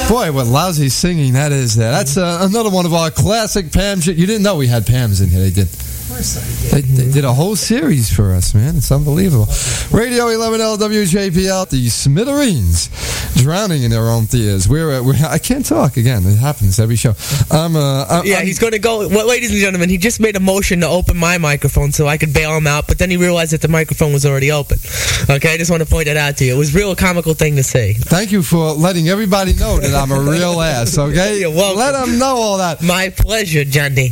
Boy, what lousy singing that is there. That's another one of our classic Pam. You didn't know we had Pams in here. They did. Of course I did. They did a whole series for us, man. It's unbelievable. Radio 11L WJPL, the Smithereens, drowning in their own tears. I can't talk again. It happens every show. He's going to go. Well, ladies and gentlemen, he just made a motion to open my microphone so I could bail him out, but then he realized that the microphone was already open. Okay, I just want to point that out to you. It was a real comical thing to say. Thank you for letting everybody know that I'm a real ass, okay? You're welcome. Let them know all that. My pleasure, Johnny.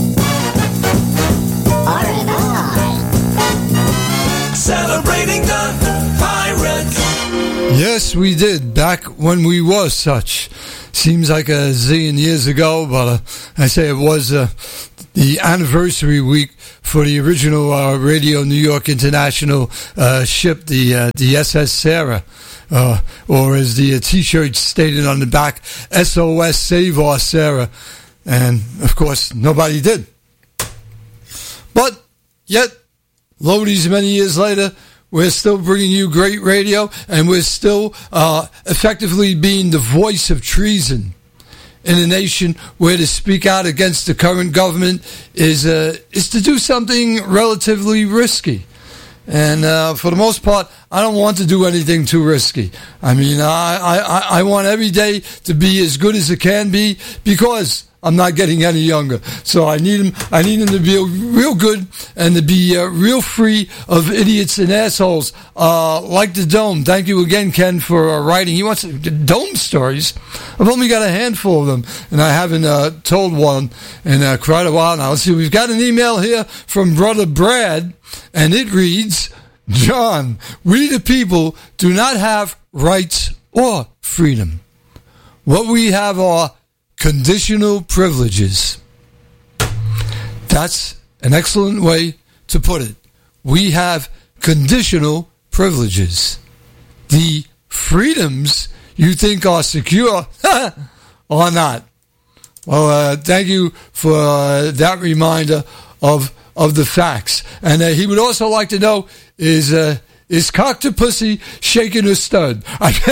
Celebrating the Pirates. Yes, we did, back when we were such. Seems like a zillion years ago, but I say it was the anniversary week for the original Radio New York International ship, the SS Sarah, or as the T-shirt stated on the back, SOS Save Our Sarah. And, of course, nobody did. But, yet, lo, these many years later, we're still bringing you great radio, and we're still effectively being the voice of treason in a nation where to speak out against the current government is to do something relatively risky. And for the most part, I don't want to do anything too risky. I mean, I want every day to be as good as it can be, because I'm not getting any younger. So I need him to be real good and to be real free of idiots and assholes like the Dome. Thank you again, Ken, for writing. He wants Dome stories. I've only got a handful of them, and I haven't told one in quite a while now. Let's see. We've got an email here from Brother Brad, and it reads, John, we the people do not have rights or freedom. What we have are conditional privileges. That's an excellent way to put it. We have conditional privileges. The freedoms you think are secure are not. Well, thank you for that reminder of the facts. And he would also like to know, is cock to pussy shaking a stud?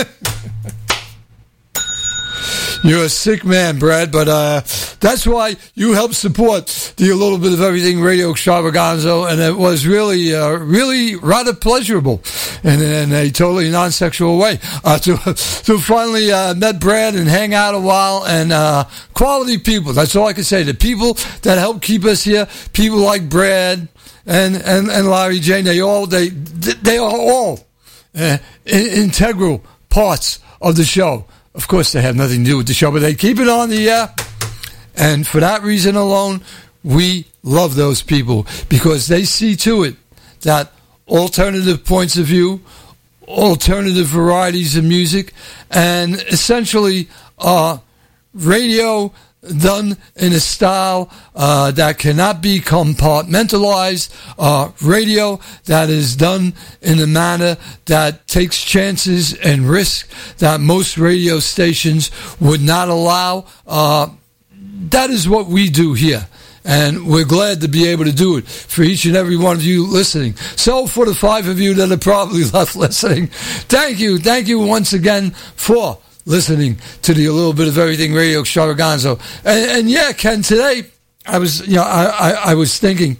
You're a sick man, Brad, but that's why you help support the A Little Bit of Everything Radio Extravaganza, and it was really rather pleasurable in a totally non-sexual way to finally met Brad and hang out a while, and quality people. That's all I can say. The people that help keep us here, people like Brad and Larry Jane, they are all integral parts of the show. Of course, they have nothing to do with the show, but they keep it on the air. And for that reason alone, we love those people, because they see to it that alternative points of view, alternative varieties of music, and essentially radio done in a style that cannot be compartmentalized, radio that is done in a manner that takes chances and risk that most radio stations would not allow. That is what we do here. And we're glad to be able to do it for each and every one of you listening. So for the 5 of you that are probably left listening, thank you once again for listening to the A Little Bit of Everything Radio Extravaganza. And yeah, Ken, today I was thinking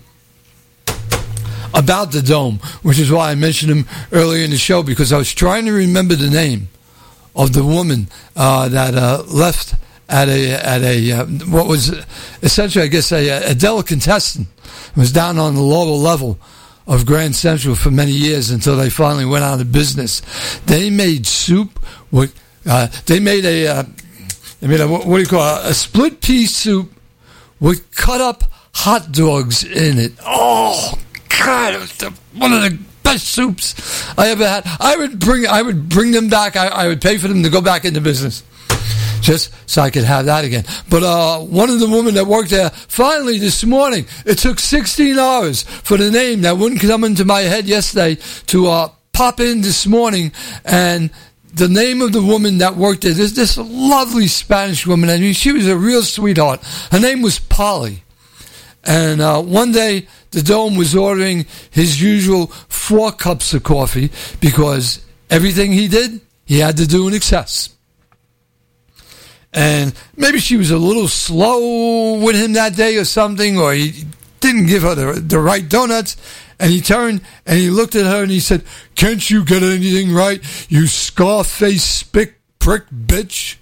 about the Dome, which is why I mentioned him earlier in the show, because I was trying to remember the name of the woman that left at a what was essentially, I guess, a delicatessen. It was down on the lower level of Grand Central for many years until they finally went out of business. They made soup with they made a what do you call it? A split pea soup with cut up hot dogs in it. Oh God, it was one of the best soups I ever had. I would bring them back. I would pay for them to go back into business, just so I could have that again. But one of the women that worked there, finally this morning, it took 16 hours for the name that wouldn't come into my head yesterday to pop in this morning, and the name of the woman that worked there, this lovely Spanish woman. I mean, she was a real sweetheart. Her name was Polly. And one day, the Dome was ordering his usual 4 cups of coffee, because everything he did, he had to do in excess. and maybe she was a little slow with him that day or something, or he didn't give her the right donuts. And he turned and he looked at her and he said, "Can't you get anything right, you scar-faced spick prick bitch?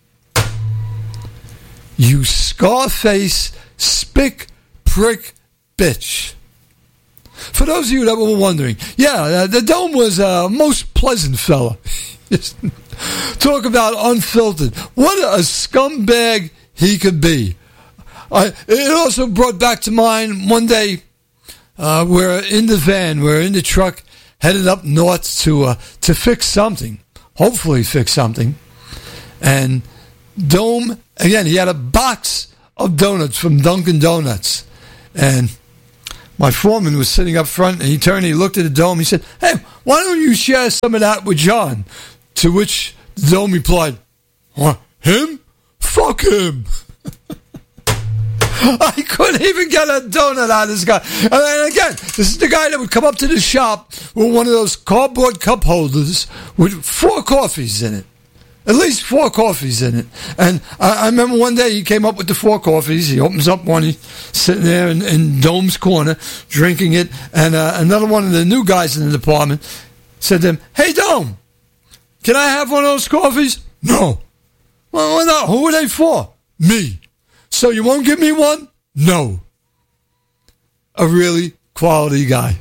You scar-faced spick prick bitch." For those of you that were wondering, the Dome was a most pleasant fella. Talk about unfiltered. What a scumbag he could be. It also brought back to mind one day, we're in the van, we're in the truck, headed up north to fix something, hopefully fix something. And Dome, again, he had a box of donuts from Dunkin' Donuts. And my foreman was sitting up front, and he turned, he looked at the Dome, he said, "Hey, why don't you share some of that with John?" To which the Dome replied, "What, him? Fuck him." I couldn't even get a donut out of this guy. And again, this is the guy that would come up to the shop with one of those cardboard cup holders with 4 coffees in it. At least 4 coffees in it. And I remember one day he came up with the 4 coffees. He opens up one, he's sitting there in Dome's corner, drinking it. And another one of the new guys in the department said to him, "Hey, Dome, can I have one of those coffees?" "No." "Well, why not? Who are they for?" "Me." "So you won't give me one?" "No." A really quality guy.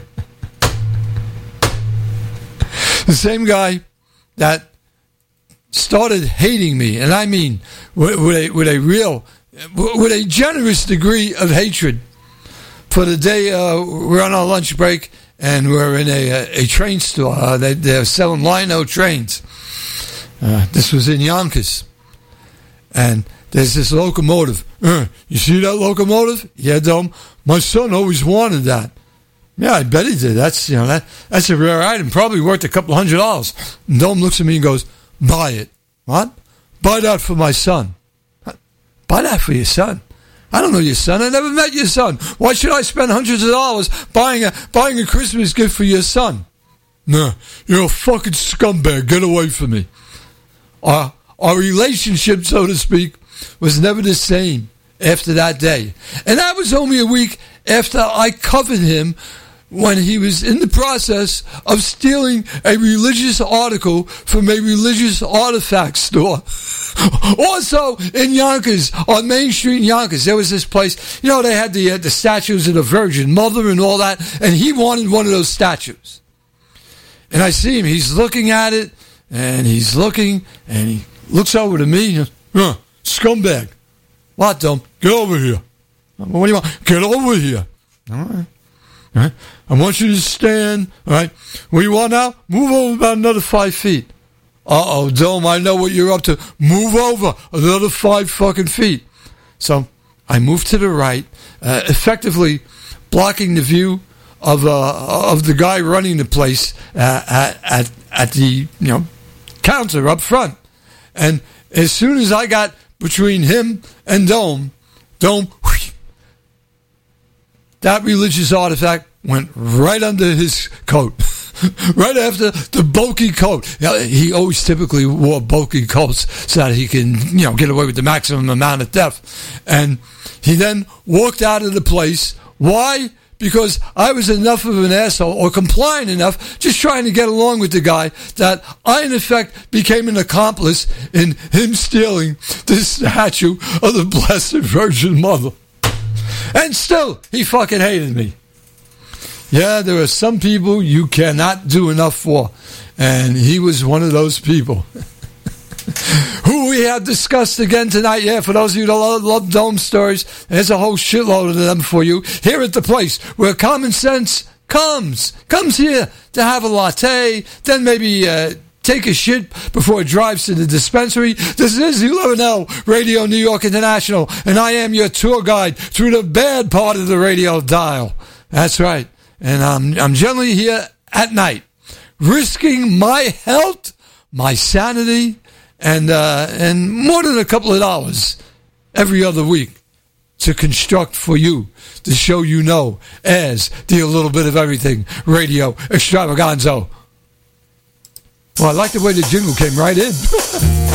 The same guy that started hating me, and I mean with a generous degree of hatred, for the day we're on our lunch break and we're in a train store. They're selling Lino trains. This was in Yonkers, and there's this locomotive. You see that locomotive? "Yeah, Dome. My son always wanted that." "Yeah, I bet he did. That's that's a rare item. Probably worth a couple $100. And Dome looks at me and goes, "Buy it." "What?" "Buy that for my son." "Buy that for your son? I don't know your son. I never met your son. Why should I spend hundreds of dollars buying a Christmas gift for your son?" "No, you're a fucking scumbag. Get away from me." Our relationship, so to speak, was never the same after that day. And that was only a week after I covered him when he was in the process of stealing a religious article from a religious artifact store. Also in Yonkers, on Main Street in Yonkers, there was this place, they had the statues of the Virgin Mother and all that, and he wanted one of those statues. And I see him, he's looking at it, and he's looking, and he looks over to me, "Scumbag." "What, Dome?" "Get over here." "What do you want?" "Get over here." All right. "I want you to stand, all right? What do you want now? Move over about another 5 feet. "Uh-oh, Dome, I know what you're up to. Move over another 5 fucking feet." So I moved to the right, effectively blocking the view of the guy running the place at the counter up front. And as soon as I got between him and Dome, that religious artifact went right under his coat. Right after the bulky coat. He always typically wore bulky coats so that he can, get away with the maximum amount of theft. And he then walked out of the place. Why? Because I was enough of an asshole, or compliant enough, just trying to get along with the guy, that I, in effect, became an accomplice in him stealing this statue of the Blessed Virgin Mother. And still, he fucking hated me. Yeah, there are some people you cannot do enough for, and he was one of those people. Who we have discussed again tonight. Yeah, for those of you that love Dome stories, there's a whole shitload of them for you here at the place where common sense comes here to have a latte, then maybe take a shit before it drives to the dispensary. This is 11L Radio New York International, and I am your tour guide through the bad part of the radio dial. That's right. And I'm generally here at night, risking my health, my sanity, and more than a couple of dollars every other week to construct for you the show you know as the A Little Bit of Everything Radio Extravaganza. Well, I like the way the jingle came right in.